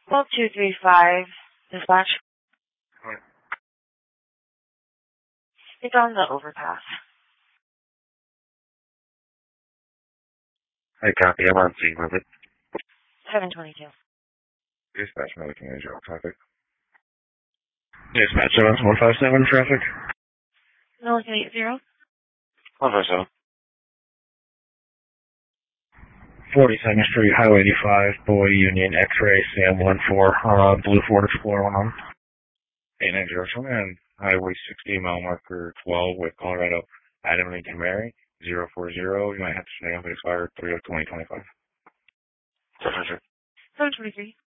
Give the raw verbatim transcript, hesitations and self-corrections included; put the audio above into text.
twelve two three five, dispatch. Right. It's on the overpass. I copy. I'm on scene with it. seven twenty-two. Dispatch, I'm looking at your traffic. Dispatch, seven one five seven traffic. Millican eight zero. one five seven. forty-second Street, Highway eighty-five, Boy Union, X-Ray, Sam one four, uh, Blue Ford Explorer one on. eight nine zero, and Highway sixty, mile marker twelve with Colorado, Adam Lincoln Mary, zero four zero. You might have to stay up, it expired three of twenty twenty-five. seven twenty-three.